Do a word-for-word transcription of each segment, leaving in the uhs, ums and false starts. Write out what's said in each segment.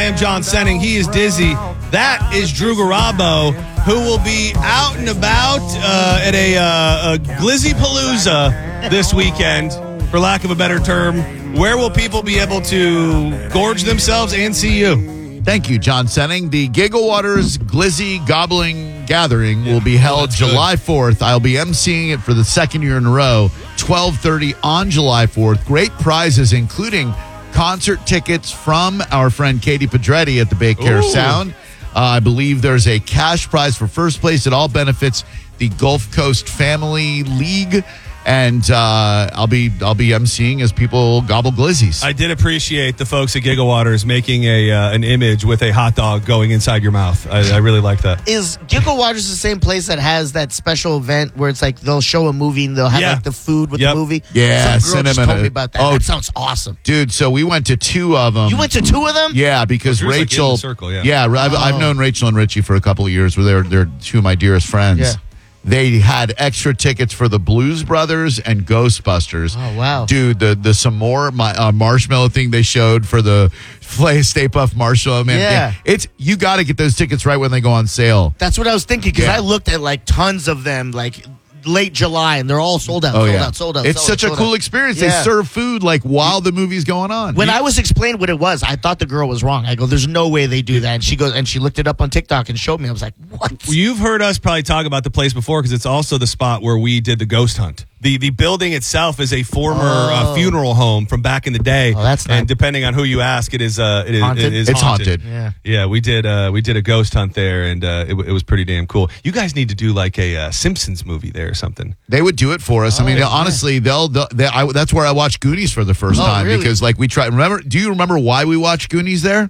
am John Senning. He is Dizzy. That is Drew Garabo, who will be out and about uh, at a, uh, a Glizzy Palooza this weekend, for lack of a better term. Where will people be able to gorge themselves and see you? Thank you, John Senning. The Gigawaters Glizzy Gobbling Gathering will be held oh, July fourth. I'll be emceeing it for the second year in a row, twelve thirty on July fourth. Great prizes, including concert tickets from our friend Katie Pedretti at the Bay Care Ooh. Sound. Uh, I believe there's a cash prize for first place. It all benefits the Gulf Coast Family League. And uh, I'll be I'll be emceeing as people gobble glizzies. I did appreciate the folks at Gigawaters making a uh, an image with a hot dog going inside your mouth. I, I really like that. Is Gigawaters the same place that has that special event where it's like they'll show a movie and they'll have Yeah. like the food with Yep. the movie? Yeah, Some girl just cinnamon- told me about that. oh, that sounds awesome. Dude, so we went to two of them. You went to two of them? Yeah, because Drew's, like, in Rachel. the circle, yeah. I've, I've Oh. known Rachel and Richie for a couple of years. Where they're they're two of my dearest friends. Yeah. They had extra tickets for the Blues Brothers and Ghostbusters. Oh, wow. Dude, the the some more my, uh, marshmallow thing they showed for the Flay Stay Puft Marshmallow Man. Yeah. It's you got to get those tickets right when they go on sale. That's what I was thinking because Yeah. I looked at like tons of them like late July and they're all sold out, Oh sold yeah, out, sold out. it's sold such out, a sold cool out. experience. Yeah. They serve food like while the movie's going on. When You- I was explained what it was, I thought the girl was wrong. I go, "There's no way they do that." And she goes, and she looked it up on TikTok and showed me. I was like, "What?" Well, you've heard us probably talk about the place before because it's also the spot where we did the ghost hunt. The the building itself is a former uh, Oh. funeral home from back in the day. Oh, that's nice. And depending on who you ask, it is uh, it is, Haunted? it is It's haunted. haunted. Yeah. Yeah, we did uh, we did a ghost hunt there, and uh, it, w- it was pretty damn cool. You guys need to do like a uh, Simpsons movie there or something. They would do it for us. I mean, yeah. honestly, they'll. they'll they, I, that's where I watched Goonies for the first Oh, time really? because, like, we tried. Remember? Do you remember why we watched Goonies there?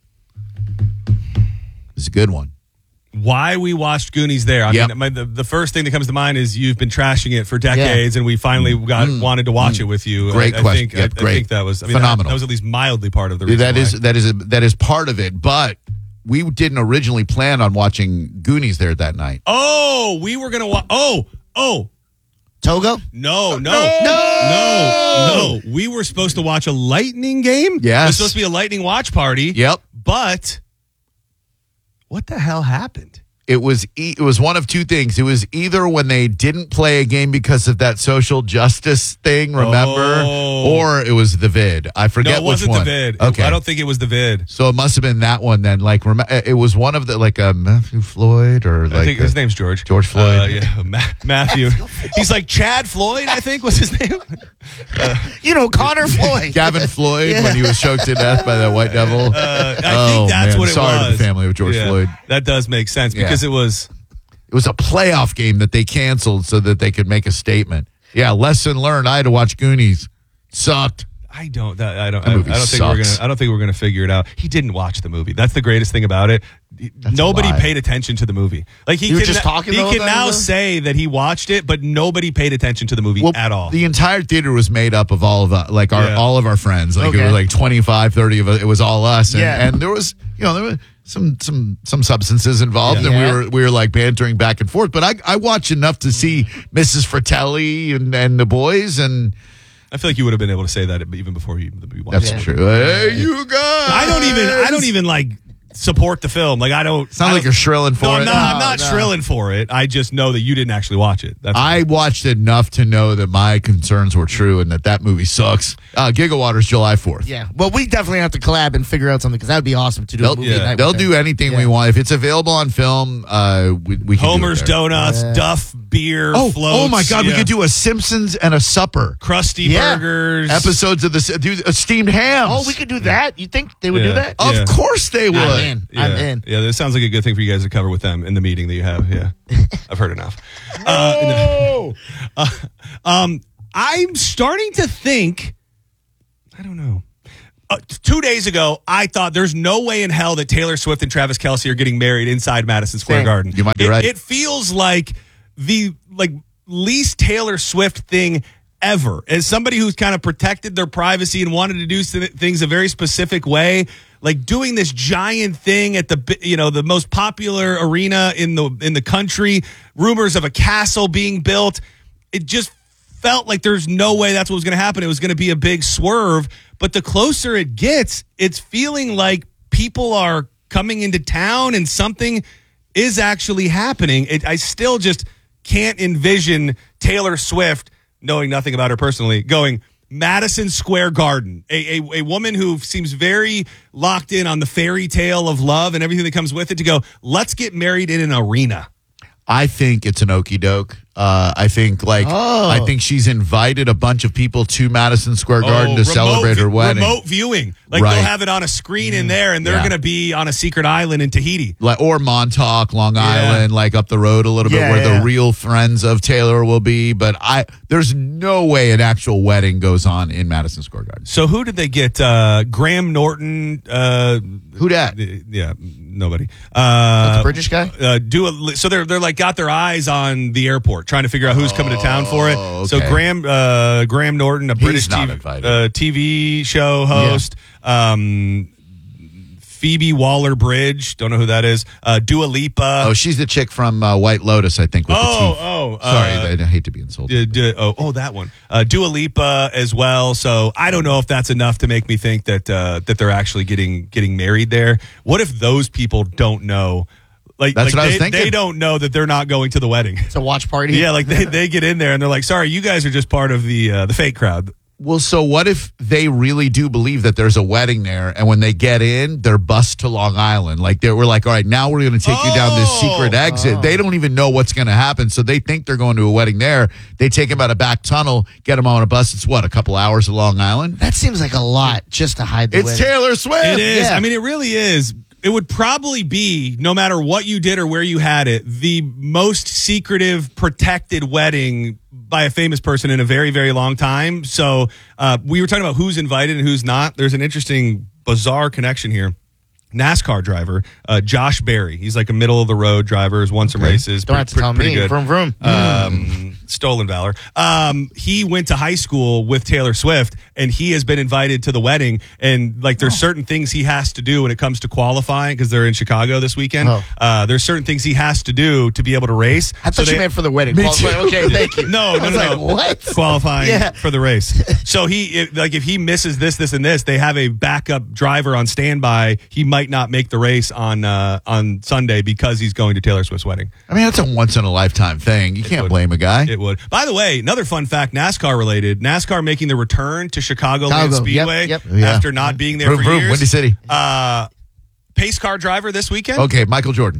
It's a good one. Why we watched Goonies there? I Yep. mean, my, the, the first thing that comes to mind is you've been trashing it for decades, and we finally got wanted to watch it with you. Great I, I question. Think, Yep, I, great. I think that was I mean, Phenomenal. That, that was at least mildly part of the reason. That why. is that is a, that is part of it. But we didn't originally plan on watching Goonies there that night. Oh, we were gonna watch. Oh, oh. Togo? No, no, no, no, no. We were supposed to watch a Lightning game. Yes. It was supposed to be a Lightning watch party. Yep. But what the hell happened? It was e- it was one of two things. It was either when they didn't play a game because of that social justice thing, remember, Oh. or it was the vid. I forget No, it which wasn't one. the vid. Okay, I don't think it was the vid. So it must have been that one then. Like, rem- it was one of the like uh, Matthew Floyd or like I think his the- name's George. George Floyd. Uh, yeah, Ma- Matthew. He's like Chad Floyd, I think was his name. You know, Connor Floyd. Gavin Floyd when he was choked to death by that white devil. Uh, I Oh, think that's man. what it Sorry was. to the family of George Yeah, Floyd. That does make sense Yeah. because it was. It was a playoff game that they canceled so that they could make a statement. Yeah, lesson learned. I had to watch Goonies. Sucked. I don't. That, I don't. That I, I don't movie think we're sucks. gonna. I don't think we're gonna figure it out. He didn't watch the movie. That's the greatest thing about it. Nobody a lie. paid attention to the movie. Like he You were can, just talking He the whole can time, now though? say that he watched it, but nobody paid attention to the movie Well, at all. The entire theater was made up of all of uh, like our Yeah. all of our friends. Like it Okay. was like twenty-five, thirty of us. It was all us. And, Yeah. and there was, you know, there was some some some substances involved, Yeah. and Yeah. we were we were like bantering back and forth. But I I watched enough to see Missus Fratelli and and the boys, and I feel like you would have been able to say that even before you you watched that's it. true. Hey, you guys! I don't even. I don't even like support the film. Like I don't. It's not I like don't- you're shrilling for No, I'm it. not, I'm No, not no. shrilling for it. I just know that you didn't actually watch it. That's I watched enough to know that my concerns were true and that that movie sucks. Uh, Gigawaters, July fourth. Yeah. Well, we definitely have to collab and figure out something because that would be awesome to do a They'll, movie yeah, at night. they'll with do them. anything Yeah. we want. If it's available on film, uh, we, we can Homer's do it there. Donuts, Yeah. Duff beer, Oh, floats. oh my God! We yeah. could do a Simpsons and a supper. Krusty Yeah. burgers. Episodes of this, do a steamed hams. Oh, we could do that. You think they would Yeah. do that? Of Yeah. course they would. I'm in. Yeah. I'm in. Yeah, that sounds like a good thing for you guys to cover with them in the meeting that you have. Yeah, I've heard enough. Uh, no. uh, um, I'm starting to think. I don't know. Uh, t- two days ago, I thought there's no way in hell that Taylor Swift and Travis Kelce are getting married inside Madison Square Same. Garden. You might be It- right. It feels like the like least Taylor Swift thing ever. As somebody who's kind of protected their privacy and wanted to do th- things a very specific way, like doing this giant thing at the bi- you know the most popular arena in the in the country, rumors of a castle being built. It just felt like there's no way that's what was going to happen. It was going to be a big swerve. But the closer it gets, it's feeling like people are coming into town and something is actually happening. It, I still just can't envision Taylor Swift, knowing nothing about her personally, going Madison Square Garden, a, a, a woman who seems very locked in on the fairy tale of love and everything that comes with it, to go, let's get married in an arena. I think it's an okie doke. Uh, I think like Oh. I think she's invited a bunch of people to Madison Square Garden to remote celebrate her vi- wedding. Remote viewing. Like Right. they'll have it on a screen in there, and they're Yeah. going to be on a secret island in Tahiti. Like, or Montauk, Long Island, like up the road a little bit, Yeah, where yeah. the real friends of Taylor will be. But I, there's no way an actual wedding goes on in Madison Square Garden. So who did they get? Uh, Graham Norton. Uh, Who dat? yeah, nobody. Uh, The British guy? Uh, do a, so they're they're like got their eyes on the airport, trying to figure out who's coming to town for it. Oh, So okay. Graham uh, Graham Norton, a British not T V, invited. uh, T V show host. Um, Phoebe Waller-Bridge, don't know who that is. Uh, Dua Lipa. Oh, she's the chick from uh, White Lotus, I think, with Oh, the teeth. oh, Sorry, uh, I hate to be insulted. Uh, du- oh, oh, that one. Uh, Dua Lipa as well. So I don't know if that's enough to make me think that uh, that they're actually getting getting married there. What if those people don't know? Like, That's like what I was they, thinking. they don't know that they're not going to the wedding. It's a watch party. Yeah, like they, they get in there and they're like, "Sorry, you guys are just part of the uh, the fake crowd." Well, so what if they really do believe that there's a wedding there, and when they get in, they're bused to Long Island? Like, they we're like, all right, now we're going to take you down this Oh. secret exit. They don't even know what's going to happen, so they think they're going to a wedding there. They take them out a back tunnel, get them on a bus. It's what, a couple hours to Long Island? That seems like a lot just to hide the It's wedding. Taylor Swift. It is. Yeah. I mean, it really is. It would probably be, no matter what you did or where you had it, the most secretive, protected wedding by a famous person in a very, very long time. So uh, we were talking about who's invited and who's not. There's an interesting, bizarre connection here. NASCAR driver, uh, Josh Berry. He's like a middle of the road driver, has won some races. Don't have to Pretty- tell pretty me. good. Vroom, vroom. Um, stolen valor. Um, he went to high school with Taylor Swift, and he has been invited to the wedding. And like, there's certain things he has to do when it comes to qualifying, because they're in Chicago this weekend. Oh. Uh, there's certain things he has to do to be able to race. I thought So you they- meant for the wedding. Me Well, too. Okay, thank you. no, I no, was no, like, no. what? Qualifying Yeah. for the race. So he, if, like, if he misses this, this, and this, they have a backup driver on standby. He might not make the race on uh, on Sunday because he's going to Taylor Swift's wedding. I mean, that's a once in a lifetime thing. You can't would. blame a guy. It would. By the way, another fun fact, NASCAR related. NASCAR making the return to Chicagoland Chicago, yep, Speedway yep. Yeah. after not being there Vroom, for vroom, years. Windy City. Uh, pace car driver this weekend. Okay, Michael Jordan.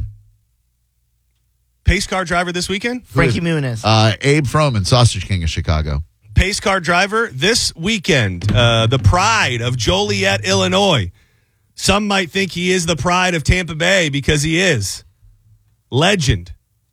Pace car driver this weekend. Frankie Muniz. Uh, Abe Froman, Sausage King of Chicago. Pace car driver this weekend. Uh, the pride of Joliet, Illinois. Some might think he is the pride of Tampa Bay because he is. Legend.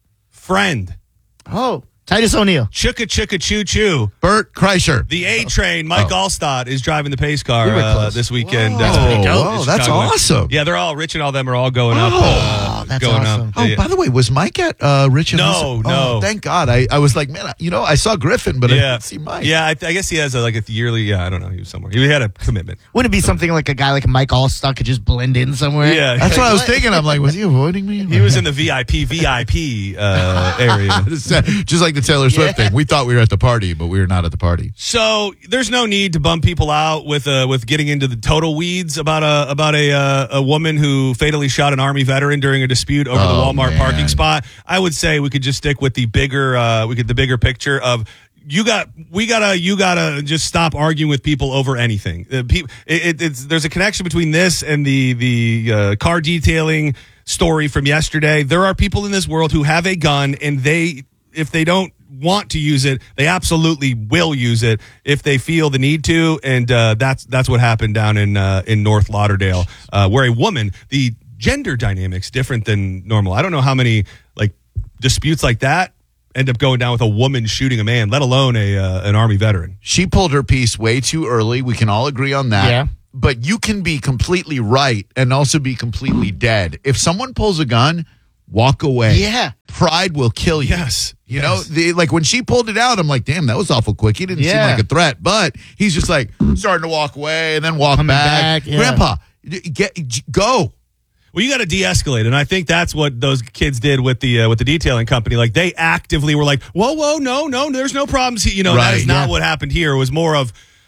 Friend. oh, Titus O'Neil. Chicka chicka choo choo. Bert Kreischer. The A train, Mike Oh. Allstott, is driving the pace car We were uh, close. this weekend. That's uh, pretty dope. Whoa, in that's Chicago. awesome. Yeah, they're all, Rich and all them are all going up. Oh, uh, that's going awesome. up. Oh, Yeah. by the way, was Mike at uh, Rich and No, Lisa? no. Oh, thank God. I, I was like, man, I- you know, I saw Griffin, but I yeah, didn't see Mike. yeah. I, I guess he has a, like a yearly. Yeah, I don't know. He was somewhere. He had a commitment. Wouldn't it be something like a guy like Mike Allstott could just blend in somewhere? Yeah, That's what I was What? thinking. I'm like, was he avoiding me? he was in the V I P V I P uh, area. Just like the Taylor Swift Yeah. thing. We thought we were at the party, but we were not at the party. So there's no need to bum people out with uh, with getting into the total weeds about a about a uh, a woman who fatally shot an Army veteran during a dispute over the Oh, Walmart man. parking spot. I would say we could just stick with the bigger uh, we could the bigger picture of. You got, we gotta, you gotta just stop arguing with people over anything. Uh, peop it, it, it's, there's a connection between this and the the uh, car detailing story from yesterday. There are people in this world who have a gun, and they, if they don't want to use it, they absolutely will use it if they feel the need to. And uh, that's that's what happened down in uh, in North Lauderdale, uh, where a woman, the gender dynamics different than normal. I don't know how many like disputes like that end up going down with a woman shooting a man, let alone a uh, an Army veteran. She pulled her piece way too early. We can all agree on that. Yeah. But you can be completely right and also be completely dead. If someone pulls a gun, walk away. Yeah. Pride will kill you. Yes. You know, the, like when she pulled it out, I'm like, damn, that was awful quick. He didn't seem Yeah. like a threat. But he's just like starting to walk away and then walk Coming back. back, yeah. Grandpa, get go. Well, you got to de-escalate, and I think that's what those kids did with the uh, with the detailing company. Like they actively were like, "Whoa, whoa, no, no, there's no problems." here." You know, that Right, is not yeah. what happened here. It was more of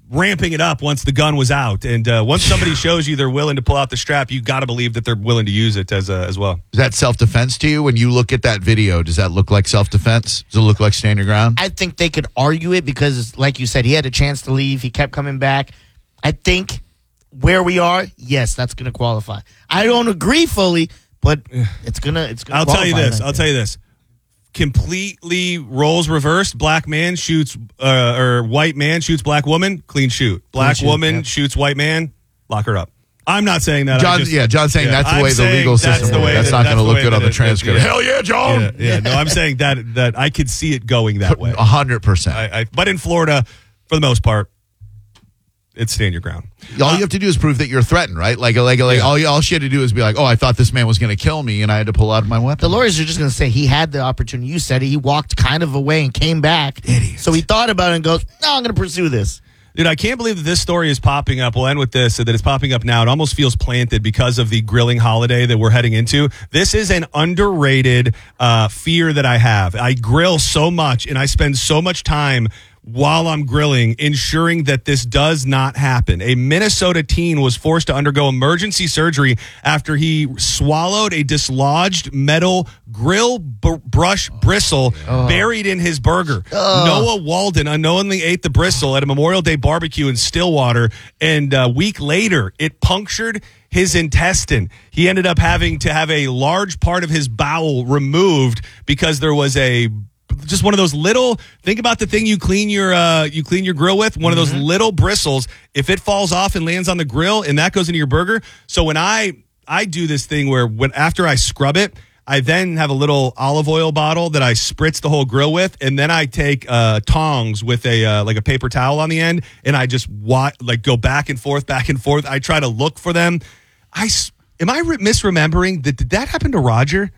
ramping it up once the gun was out. And uh, once somebody shows you they're willing to pull out the strap, you got to believe that they're willing to use it as uh, as well. Is that self-defense to you? When you look at that video, does that look like self-defense? Does it look like stand your ground? I think they could argue it because, like you said, he had a chance to leave. He kept coming back. I think where we are, yes, that's going to qualify. I don't agree fully, but it's gonna it's gonna. I'll tell you this. I I'll tell you this. Completely roles reversed. Black man shoots, uh, or white man shoots black woman. Clean shoot. Black shoot, woman yep. shoots white man. Lock her up. I'm not saying that. I John, just- yeah, John's saying yeah, that's the I'm way the saying legal that's system the works. way That's that- not going to the look way good on that the it- transcript. yeah. Hell yeah, John! Yeah, yeah. No, I'm saying that that I could see it going that way. A hundred percent. I, I, but in Florida, for the most part, it's stand your ground. All you have to do is prove that you're threatened, right? Like, like, like Yeah. all, you, all she had to do is be like, "Oh, I thought this man was going to kill me, and I had to pull out my weapon." The lawyers are just going to say he had the opportunity. You said it. He walked kind of away and came back. Idiot. So he thought about it and goes, no, I'm going to pursue this. Dude, I can't believe that this story is popping up. We'll end with this, that it's popping up now. It almost feels planted because of the grilling holiday that we're heading into. This is an underrated uh, fear that I have. I grill so much, and I spend so much time while I'm grilling, ensuring that this does not happen. A Minnesota teen was forced to undergo emergency surgery after he swallowed a dislodged metal grill b- brush bristle buried in his burger. Noah Walden unknowingly ate the bristle at a Memorial Day barbecue in Stillwater, and a week later, it punctured his intestine. He ended up having to have a large part of his bowel removed because there was a just one of those little, think about the thing you clean your uh, you clean your grill with, one of those little bristles. If it falls off and lands on the grill and that goes into your burger. So when I I do this thing where when after I scrub it, I then have a little olive oil bottle that I spritz the whole grill with, and then I take uh, tongs with a uh, like a paper towel on the end, and I just wa- like go back and forth, back and forth. I try to look for them. I s- am I re- misremembering that? Did that happen to Roger?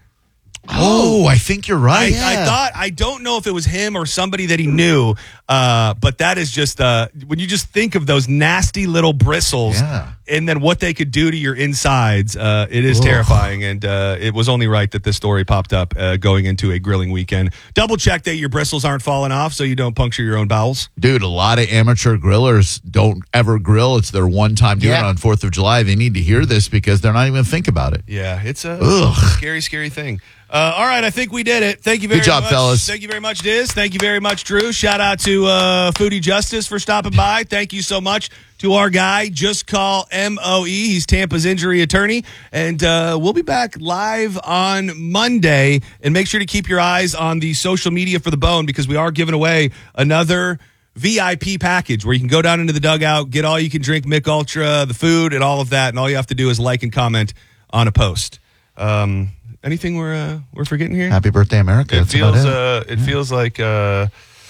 Oh, I think you're right. I, I thought, I don't know if it was him or somebody that he knew, uh, but that is just, uh, when you just think of those nasty little bristles Yeah. and then what they could do to your insides, uh, it is Ugh. terrifying. And uh, it was only right that this story popped up uh, going into a grilling weekend. Double check that your bristles aren't falling off so you don't puncture your own bowels. Dude, a lot of amateur grillers don't ever grill. It's their one time doing Yeah. it on fourth of July. They need to hear this because they're not even going to think about it. Yeah, it's a Ugh. scary, scary thing. Uh, all right, I think we did it. Thank you very Good job, much. fellas. Thank you very much, Diz. Thank you very much, Drew. Shout out to uh, Foodie Justice for stopping by. Thank you so much to our guy, Just Call M O E. He's Tampa's injury attorney. And uh, we'll be back live on Monday. And make sure to keep your eyes on the social media for the Bone because we are giving away another V I P package where you can go down into the dugout, get all you can drink, Mick Ultra, the food, and all of that. And all you have to do is like and comment on a post. Um, anything we're uh, we're forgetting here? Happy birthday, America. It That's feels about it. uh, it feels like uh,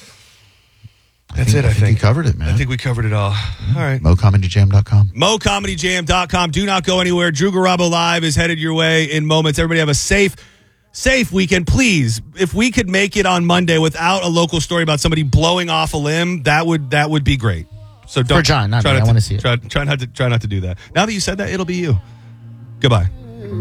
that's think- it. I I think think we covered it, man. I think we covered it all. All right. Mo Comedy Jam dot com. Mo Comedy Jam dot com. Do not go anywhere. Drew Garabo Live is headed your way in moments. Everybody have a safe, safe weekend. Please, if we could make it on Monday without a local story about somebody blowing off a limb, that would that would be great. So don't For John, not try me. not I to- wanna see it. Try, try not to try not to do that. Now that you said that, it'll be you. Goodbye.